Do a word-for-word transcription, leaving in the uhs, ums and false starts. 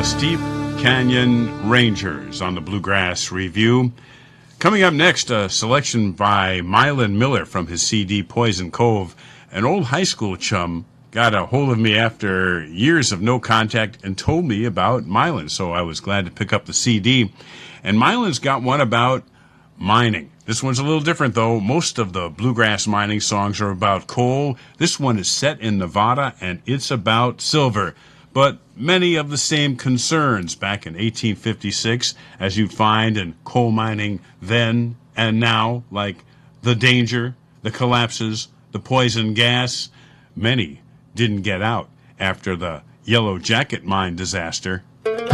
the Steep Canyon Rangers on the Bluegrass Review. Coming up next, a selection by Mylon Miller from his C D Poison Cove. An old high school chum got a hold of me after years of no contact and told me about Mylon, so I was glad to pick up the C D. And Mylon's got one about mining. This one's a little different, though. Most of the bluegrass mining songs are about coal. This one is set in Nevada, and it's about silver. But many of the same concerns back in eighteen fifty-six, as you'd find in coal mining then and now, like the danger, the collapses, the poison gas. Many didn't get out after the Yellow Jacket mine disaster.